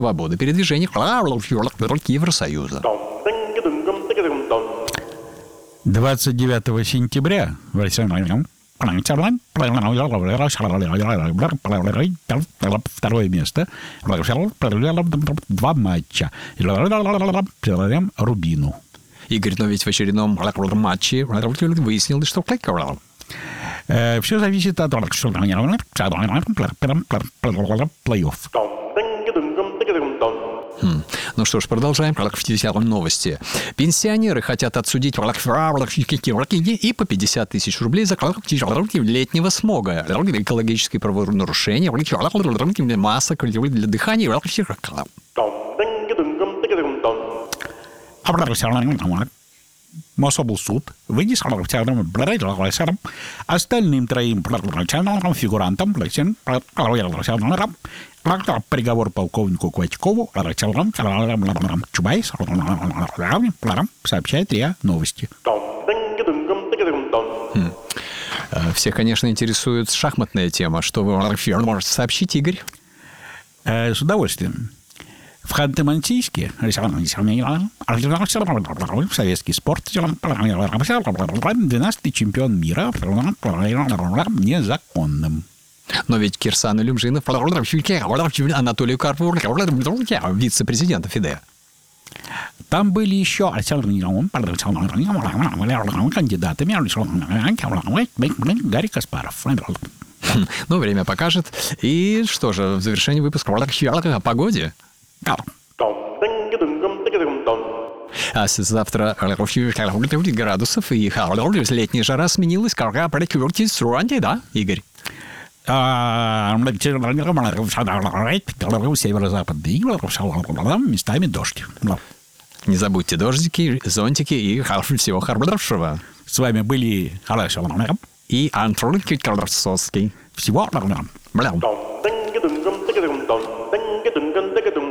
свободы передвижения Евросоюза. 29 сентября второе место. 2 матча. Рубину. Игорь, но ведь в очередном матче выяснилось, что все зависит от плей-офф. Ну что ж, продолжаем. Новости. Пенсионеры хотят отсудить и по 50 тысяч рублей за летнего смога, экологические правонарушения, масса для дыхания. Мособлсуд вынес остальным 3 фигурантам приговор полковнику Квачкову, Чубайс, сообщает РИА Новости. Всех, конечно, интересует шахматная тема. Что вы можете сообщить, Игорь? С удовольствием. В Ханты-Мансийске советский спорт 12-й чемпион мира незаконным. Но ведь Кирсан Илюмжинов, Анатолий Карпов, вице-президент ФИДЕ. Там были еще кандидатами Гарри Каспаров. Ну, время покажет. И что же, в завершении выпуска о погоде. А завтра градусов и летняя жара сменилась, да, Игорь? Северо-западный, местами дождь. Не забудьте дождики, зонтики и всего хорошего. С вами были и Антон Колосовский. Всего